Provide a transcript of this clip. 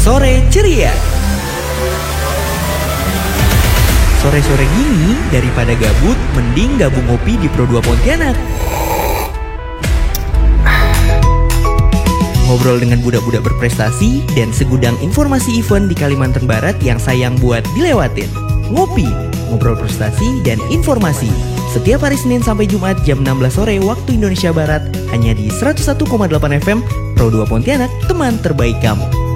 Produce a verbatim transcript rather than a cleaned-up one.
Sore Ceria. Sore-sore gini daripada gabut, mending gabung ngopi di Pro dua Pontianak. Ngobrol dengan budak-budak berprestasi dan segudang informasi event di Kalimantan Barat yang sayang buat dilewatin. Ngopi, ngobrol prestasi dan informasi. Setiap hari Senin sampai Jumat jam enam belas sore waktu Indonesia Barat hanya di seratus satu koma delapan F M Pro dua Pontianak, teman terbaik kamu.